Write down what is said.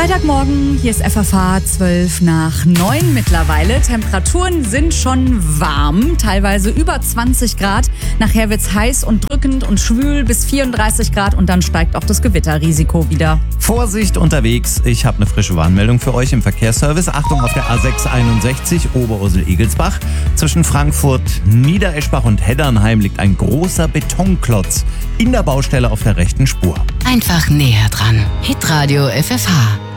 Freitagmorgen, hier ist FFH 8:12 mittlerweile. Temperaturen sind schon warm, teilweise über 20 Grad. Nachher wird's heiß und drückend und schwül bis 34 Grad und dann steigt auch das Gewitterrisiko wieder. Vorsicht unterwegs, ich habe eine frische Warnmeldung für euch im Verkehrsservice. Achtung, auf der A661 Oberursel-Egelsbach. Zwischen Frankfurt, Niedereschbach und Heddernheim liegt ein großer Betonklotz in der Baustelle auf der rechten Spur. Einfach näher dran. Hitradio FFH.